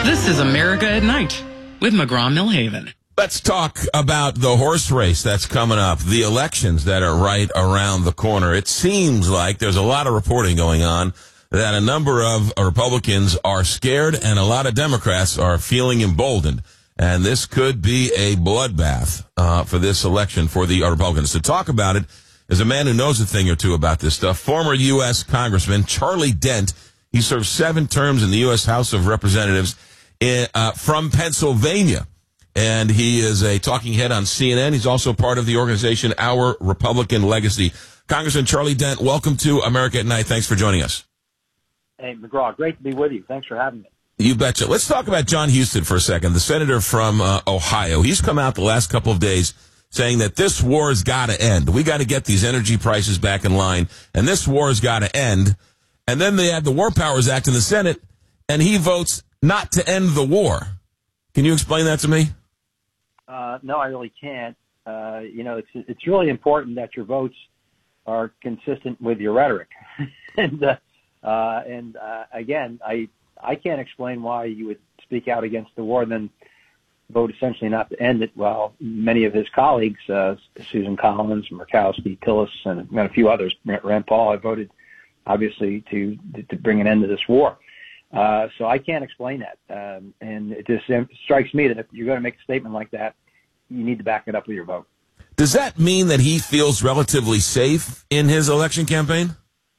This is America at Night with McGraw-Millhaven. Let's talk about the horse race that's coming up, the elections that are right around the corner. It seems like there's a lot of reporting going on that a number of Republicans are scared and a lot of Democrats are feeling emboldened. And this could be a bloodbath for this election for the Republicans. To talk about it is a man who knows a thing or two about this stuff, former U.S. Congressman Charlie Dent. He served 7 terms in the U.S. House of Representatives from Pennsylvania. And he is a talking head on CNN. He's also part of the organization Our Republican Legacy. Congressman Charlie Dent, welcome to America at Night. Thanks for joining us. Hey, McGraw, great to be with you. Thanks for having me. You betcha. Let's talk about John Huston for a second, the senator from Ohio. He's come out the last couple of days saying that this war has got to end. We got to get these energy prices back in line, and this war has got to end. And then they have the War Powers Act in the Senate, and he votes not to end the war. Can you explain that to me? No, I really can't. It's really important that your votes are consistent with your rhetoric. and again, I can't explain why you would speak out against the war and then vote essentially not to end it, while many of his colleagues, Susan Collins, Murkowski, Tillis, and a few others, Rand Paul, have voted obviously to bring an end to this war. So I can't explain that. And it just strikes me that if you're going to make a statement like that, you need to back it up with your vote. Does that mean that he feels relatively safe in his election campaign?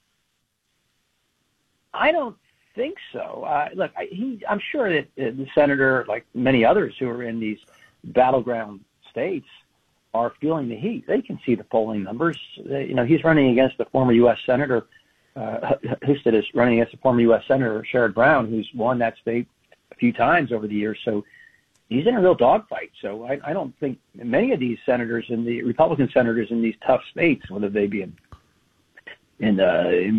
I don't think so. Look, I'm sure that the senator, like many others who are in these battleground states, are feeling the heat. They can see the polling numbers. He's running against the former U.S. Senator, Husted is running against the former U.S. Senator Sherrod Brown, who's won that state a few times over the years. So he's in a real dogfight. So I don't think many of these senators and the Republican senators in these tough states, whether they be in